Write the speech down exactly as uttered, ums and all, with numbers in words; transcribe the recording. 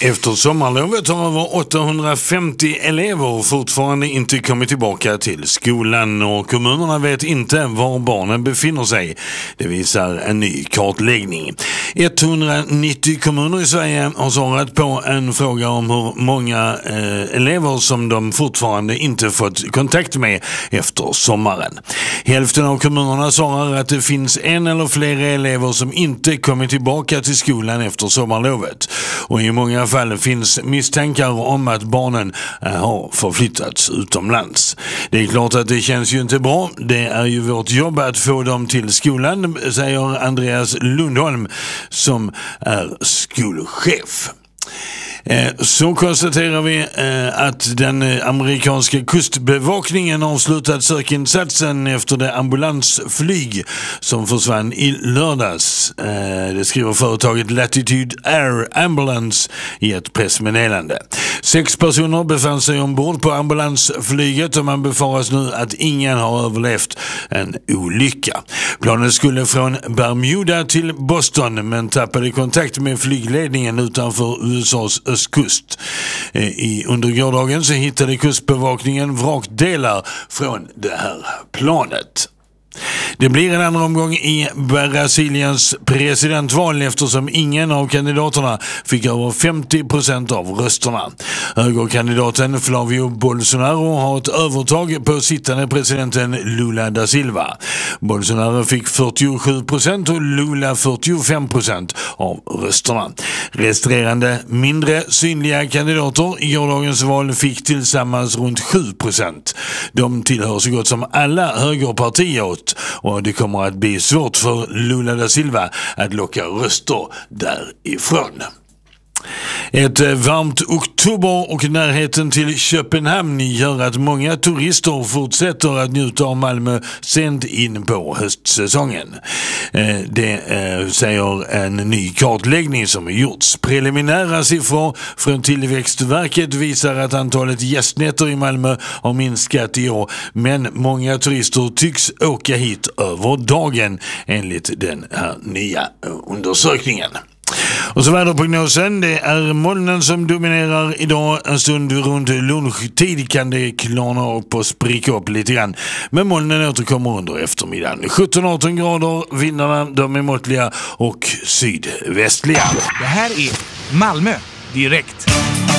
Efter sommarlovet har över åttahundrafemtio elever fortfarande inte kommit tillbaka till skolan och kommunerna vet inte var barnen befinner sig. Det visar en ny kartläggning. etthundranittio kommuner i Sverige har svarat på en fråga om hur många eh, elever som de fortfarande inte fått kontakt med efter sommaren. Hälften av kommunerna svarar att det finns en eller fler elever som inte kommit tillbaka till skolan efter sommarlovet. Och i många fall finns misstankar om att barnen har förflyttats utomlands. Det är klart att det känns ju inte bra. Det är ju vårt jobb att få dem till skolan, säger Andreas Lundholm som är skolchef. Så konstaterar vi att den amerikanska kustbevakningen har slutat sökinsatsen efter det ambulansflyg som försvann i lördags. Det skriver företaget Latitude Air Ambulance i ett pressmeddelande. Sex personer befann sig ombord på ambulansflyget och man befaras nu att ingen har överlevt en olycka. Planet skulle från Bermuda till Boston men tappade kontakt med flygledningen utanför U S A:s östkust. I under gårdagen så hittade kustbevakningen vrakdelar från det här planet. Det blir en andra omgång i Brasiliens presidentval eftersom ingen av kandidaterna fick över femtio procent av rösterna. Högerkandidaten Flavio Bolsonaro har ett övertag på sittande presidenten Lula da Silva. Bolsonaro fick fyrtiosju procent och Lula fyrtiofem procent av rösterna. Resterande mindre synliga kandidater i gårdagens val fick tillsammans runt sju procent. De tillhör så gott som alla högerpartier och det kommer att bli svårt för Lula da Silva att locka röster därifrån. Ett varmt oktober och närheten till Köpenhamn gör att många turister fortsätter att njuta av Malmö sent in på höstsäsongen. Det säger en ny kartläggning som har gjorts. Preliminära siffror från Tillväxtverket visar att antalet gästnätter i Malmö har minskat i år, men många turister tycks åka hit över dagen enligt den här nya undersökningen. Och så väderprognosen, det är molnen som dominerar idag. En stund runt lunchtid kan det klarna upp och spricka upp lite grann. Men molnen återkommer under eftermiddagen. sjutton arton grader, vindarna de är måttliga och sydvästliga. Det här är Malmö direkt.